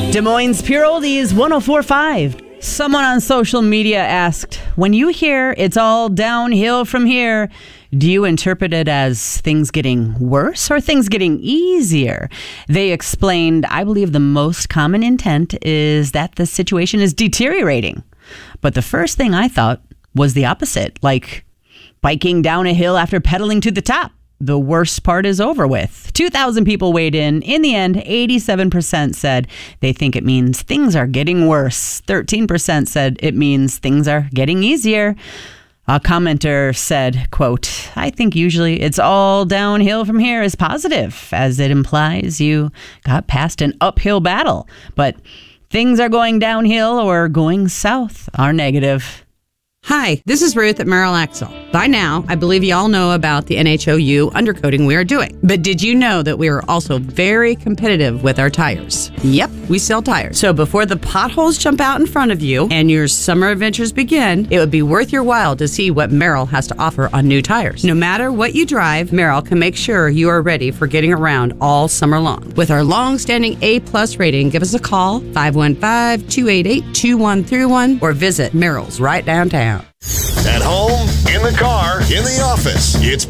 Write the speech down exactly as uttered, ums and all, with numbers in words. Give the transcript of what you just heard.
Des Moines Pure Oldies one oh four point five. Someone on social media asked, when you hear it's all downhill from here, do you interpret it as things getting worse or things getting easier? They explained, I believe the most common intent is that the situation is deteriorating. But the first thing I thought was the opposite, like biking down a hill after pedaling to the top. The worst part is over with. two thousand people weighed in. In the end, eighty-seven percent said they think it means things are getting worse. thirteen percent said it means things are getting easier. A commenter said, quote, I think usually it's all downhill from here is positive, as it implies you got past an uphill battle. But things are going downhill or going south are negative. Hi, this is Ruth at Merrill Axle. By now, I believe you all know about the N H O U undercoating we are doing. But did you know that we are also very competitive with our tires? Yep, we sell tires. So before the potholes jump out in front of you and your summer adventures begin, it would be worth your while to see what Merrill has to offer on new tires. No matter what you drive, Merrill can make sure you are ready for getting around all summer long. With our long-standing A-plus rating, give us a call, five one five, two eight eight, two one three one, or visit Merrill's right downtown. At home, in the car, in the office, it's